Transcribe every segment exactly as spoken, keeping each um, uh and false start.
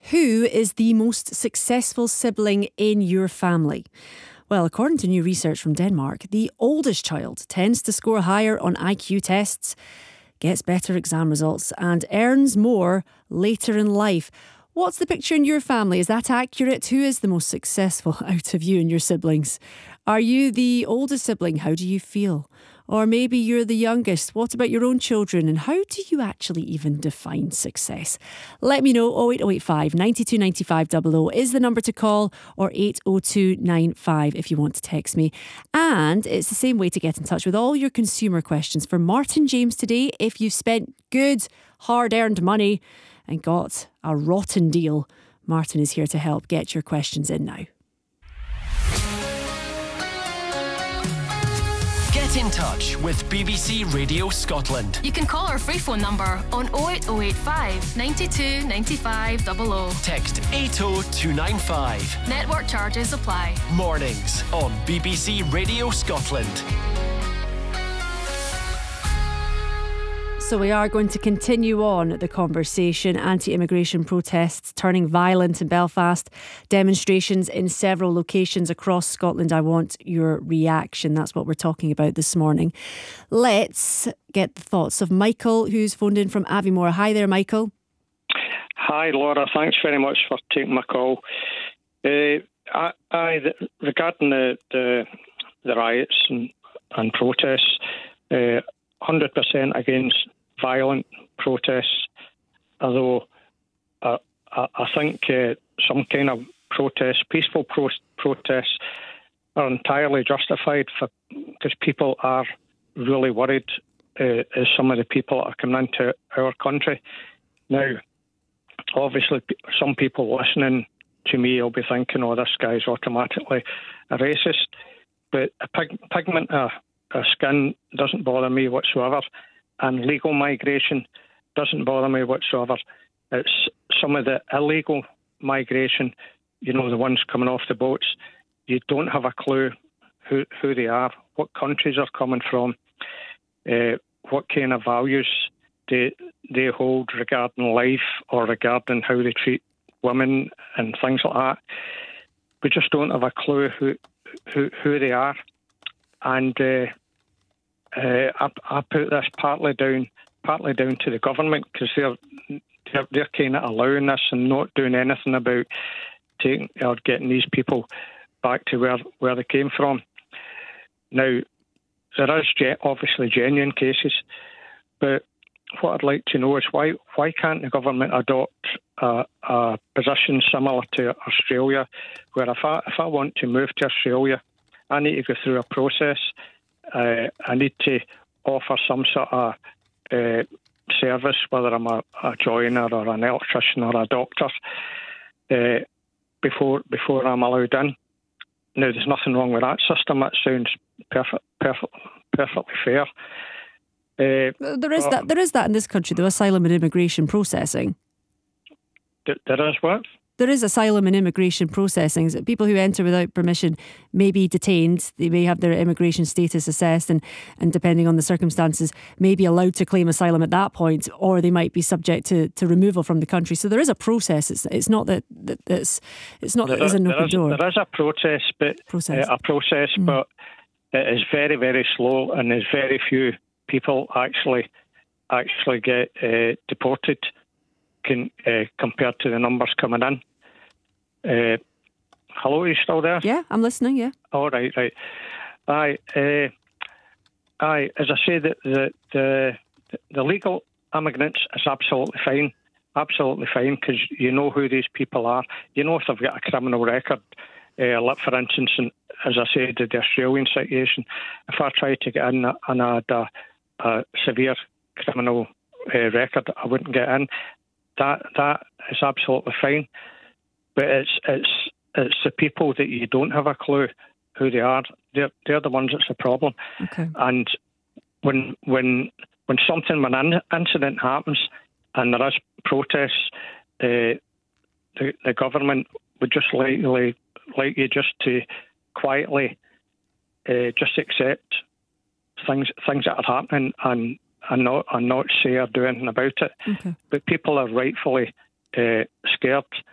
Who is the most successful sibling in your family? Well, according to new research from Denmark, the oldest child tends to score higher on I Q tests, gets better exam results, and earns more later in life. What's the picture in your family? Is that accurate? Who is the most successful out of you and your siblings? Are you the oldest sibling? How do you feel? Or maybe you're the youngest. What about your own children? And how do you actually even define success? Let me know. oh eight oh eight five, nine two nine five double oh is the number to call, or eight oh two nine five if you want to text me. And it's the same way to get in touch with all your consumer questions for Martin James today. If you've spent good, hard-earned money and got a rotten deal, Martin is here to help. Get your questions in now. Get in touch with B B C Radio Scotland. You can call our free phone number on oh eight oh eight five, nine two nine five double oh. Text eight oh two nine five. Network charges apply. Mornings on B B C Radio Scotland. So we are going to continue on the conversation. Anti-immigration protests turning violent in Belfast. Demonstrations in several locations across Scotland. I want your reaction. That's what we're talking about this morning. Let's get the thoughts of Michael, who's phoned in from Aviemore. Hi there, Michael. Hi, Laura. Thanks very much for taking my call. Uh, I, I, regarding the, the, the riots and, and protests, uh, one hundred percent against violent protests, although uh, I, I think uh, some kind of protests, peaceful pro- protests, are entirely justified for because people are really worried, uh, as some of the people that are coming into our country. Now, obviously, some people listening to me will be thinking, oh, this guy's automatically a racist, but a pig- pigment of uh, skin doesn't bother me whatsoever, and legal migration doesn't bother me whatsoever. It's some of the illegal migration, you know, the ones coming off the boats. You don't have a clue who, who they are, what countries are coming from, uh, what kind of values they, they hold regarding life or regarding how they treat women and things like that. We just don't have a clue who who, who they are. And uh, uh, I, I put this partly down, partly down to the government, because they're, they're they're kind of allowing this and not doing anything about taking or getting these people back to where, where they came from. Now, there is ge- obviously genuine cases, but what I'd like to know is why why can't the government adopt a, a position similar to Australia, where if I if I want to move to Australia, I need to go through a process. Uh, I need to offer some sort of uh, service, whether I'm a, a joiner or an electrician or a doctor, uh, before before I'm allowed in. Now, there's nothing wrong with that system. That sounds perfect, perfect, perfectly fair. Uh, there is that. There is that in this country, though. Asylum and immigration processing. Th- there is what? There is asylum and immigration processing. People who enter without permission may be detained. They may have their immigration status assessed, and, and depending on the circumstances, may be allowed to claim asylum at that point, or they might be subject to, to removal from the country. So there is a process. It's it's not that, that it's it's not there that there's an open is, door. There is a process, but process. Uh, a process, mm. but it is very very slow, and there's very few people actually actually get uh, deported can, uh, compared to the numbers coming in. Uh, hello, are you still there? Yeah, I'm listening, yeah. All right, right. Aye, uh, aye, as I say, the, the, the, the legal immigrants is absolutely fine, absolutely fine, because you know who these people are. You know if they've got a criminal record. Uh, like, for instance, in, as I said, the Australian situation, if I tried to get in and I had a, a severe criminal uh, record, I wouldn't get in. That That is absolutely fine. But it's it's it's the people that you don't have a clue who they are. They're they're the ones that's the problem. Okay. And when when when something when an incident happens and there is protests, uh, the the government would just like like, like you just to quietly uh, just accept things things that are happening and and not and not say or do anything about it. Okay. But people are rightfully uh, scared.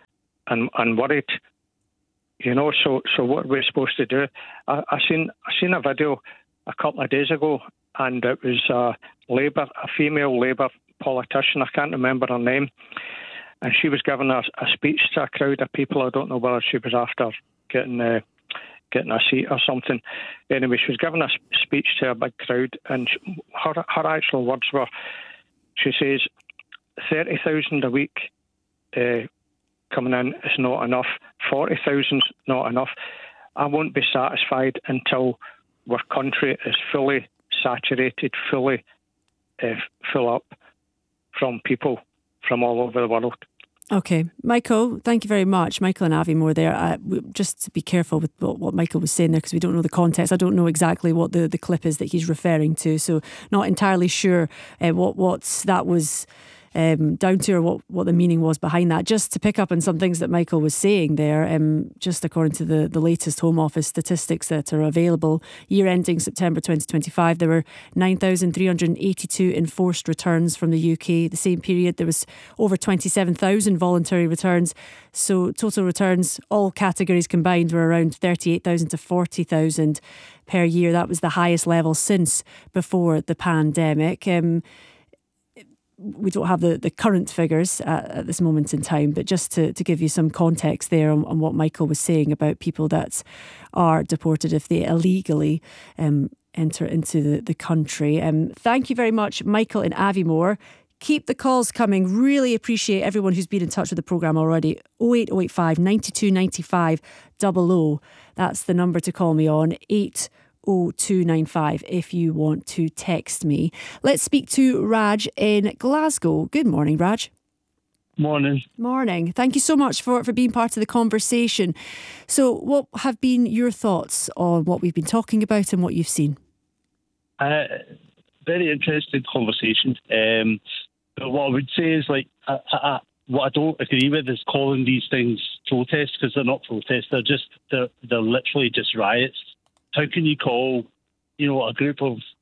and, and worried. You know, so so what are we supposed to do? I, I seen I seen a video a couple of days ago, and it was a Labour, a female Labour politician. I can't remember her name, and she was giving a, a speech to a crowd of people. I don't know whether she was after getting uh, getting a seat or something. Anyway, she was giving a speech to a big crowd, and she, her her actual words were, she says, thirty thousand a week. Uh, coming in is not enough. forty thousand is not enough. I won't be satisfied until our country is fully saturated, fully uh, full up from people from all over the world. Okay. Michael, thank you very much. Michael and Aviemore there. Uh, just to be careful with what, what Michael was saying there, because we don't know the context. I don't know exactly what the, the clip is that he's referring to, so not entirely sure uh, what, what that was Um, down to, or what, what the meaning was behind that. Just to pick up on some things that Michael was saying there, um, just according to the, the latest Home Office statistics that are available, year ending September twenty twenty-five, there were nine thousand three hundred eighty-two enforced returns from the U K. The same period, there was over twenty-seven thousand voluntary returns. So total returns, all categories combined, were around thirty-eight thousand to forty thousand per year. That was the highest level since before the pandemic. Um, We don't have the, the current figures at, at this moment in time, but just to, to give you some context there on, on what Michael was saying about people that are deported if they illegally um, enter into the, the country. Um, thank you very much, Michael and Aviemore. Keep the calls coming. Really appreciate everyone who's been in touch with the programme already. oh eight oh eight five, nine two nine five, double oh. That's the number to call me on. eight oh two nine five if you want to text me. Let's speak to Raj in Glasgow. Good morning, Raj. Morning. Morning. Thank you so much for, for being part of the conversation. So what have been your thoughts on what we've been talking about and what you've seen? Uh, very interesting conversation. Um, but what I would say is, like, I, I, what I don't agree with is calling these things protests, because they're not protests. They're just, they're, they're literally just riots. How can you call, you know, a group of